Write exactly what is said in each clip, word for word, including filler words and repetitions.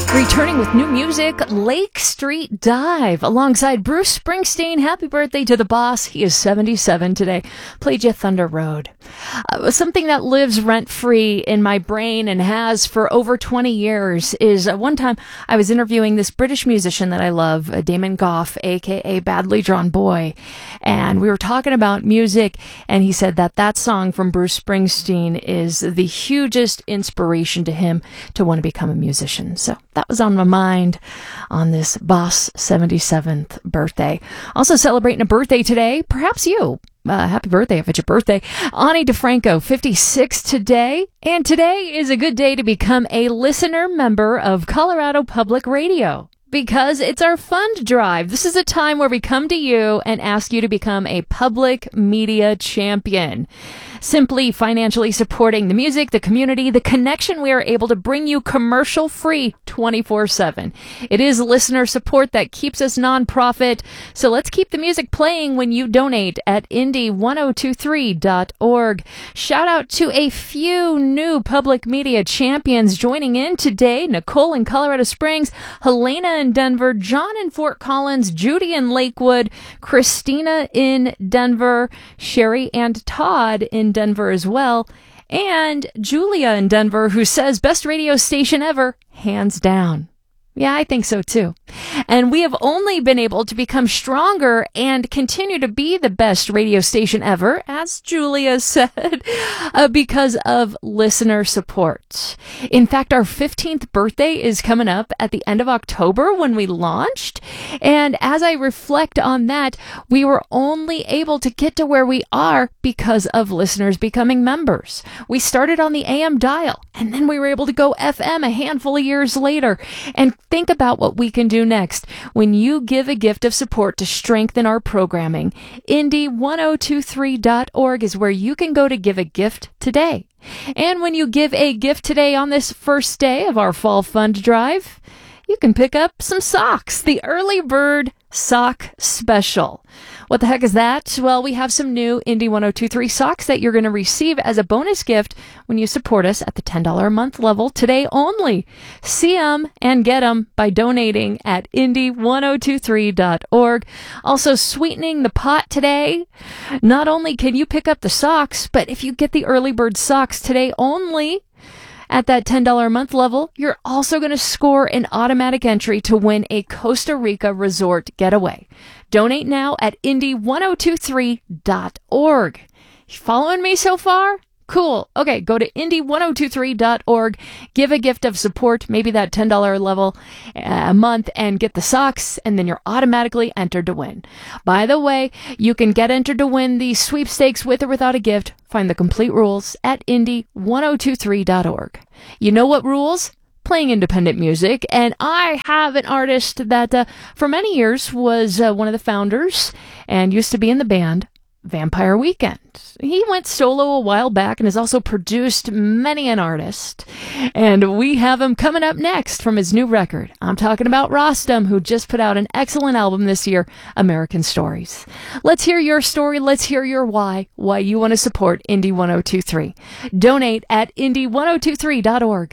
Returning with new music, Lake Street Dive, alongside Bruce Springsteen. Happy birthday to the boss. He is seventy-seven today. Played you Thunder Road. Uh, something that lives rent-free in my brain and has for over twenty years is uh, one time I was interviewing this British musician that I love, uh, Damon Gough, a k a. Badly Drawn Boy. And we were talking about music, and he said that that song from Bruce Springsteen is the hugest inspiration to him to want to become a musician. So that was on my mind on this Boss seventy-seventh birthday. Also celebrating a birthday today, perhaps you. Uh, happy birthday if it's your birthday. Ani DeFranco, fifty-six today. And today is a good day to become a listener member of Colorado Public Radio, because it's our fund drive. This is a time where we come to you and ask you to become a public media champion. Simply financially supporting the music, the community, the connection we are able to bring you commercial-free twenty-four seven. It is listener support that keeps us nonprofit, so let's keep the music playing when you donate at indy one oh two three dot org. Shout out to a few new public media champions joining in today. Nicole in Colorado Springs, Helena in Denver, John in Fort Collins, Judy in Lakewood, Christina in Denver, Sherry and Todd in Denver as well, and Julia in Denver, who says best radio station ever, hands down. Yeah, I think so too. And we have only been able to become stronger and continue to be the best radio station ever, as Julia said, uh, because of listener support. In fact, our fifteenth birthday is coming up at the end of October when we launched. And as I reflect on that, we were only able to get to where we are because of listeners becoming members. We started on the A M dial, and then we were able to go F M a handful of years later. And think about what we can do next when you give a gift of support to strengthen our programming. indy one oh two three dot org is where you can go to give a gift today. And when you give a gift today on this first day of our fall fund drive, you can pick up some socks, the Early Bird Sock Special. What the heck is that? Well, we have some new Indy one oh two three socks that you're going to receive as a bonus gift when you support us at the ten dollars a month level today only. See them and get them by donating at indy one oh two three dot org. Also, sweetening the pot today. Not only can you pick up the socks, but if you get the Early Bird socks today only, at that ten dollars a month level, you're also going to score an automatic entry to win a Costa Rica resort getaway. Donate now at indy one oh two three dot org. Following me so far? Cool. Okay, go to indy one oh two three dot org, give a gift of support, maybe that ten dollars level a month, and get the socks, and then you're automatically entered to win. By the way, you can get entered to win the sweepstakes with or without a gift. Find the complete rules at indy one oh two three dot org. You know what rules? Playing independent music, and I have an artist that uh, for many years was uh, one of the founders and used to be in the band Vampire Weekend. He went solo a while back and has also produced many an artist, and we have him coming up next from his new record. I'm talking about Rostam, who just put out an excellent album this year, American Stories. Let's hear your story. Let's hear your why, why you want to support Indy one oh two three. Donate at indy one oh two three dot org.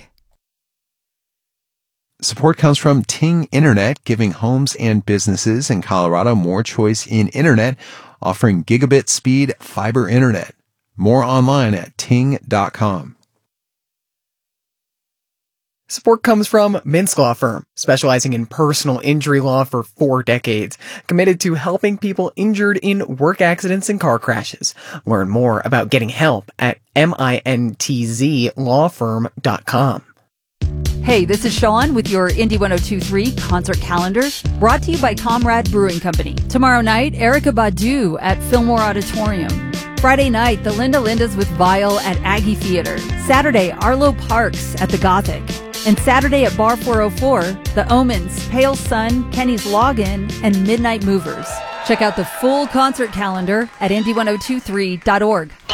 Support comes from Ting Internet, giving homes and businesses in Colorado more choice in internet, offering gigabit speed fiber internet. More online at ting dot com. Support comes from Minsk Law Firm, specializing in personal injury law for four decades, committed to helping people injured in work accidents and car crashes. Learn more about getting help at mintz law firm dot com. Hey, this is Sean with your Indy one oh two three concert calendar, brought to you by Comrade Brewing Company. Tomorrow night, Erykah Badu at Fillmore Auditorium. Friday night, the Linda Lindas with Vile at Aggie Theater. Saturday, Arlo Parks at the Gothic. And Saturday at Bar four oh four, The Omens, Pale Sun, Kenny's Login, and Midnight Movers. Check out the full concert calendar at indy one oh two three dot org.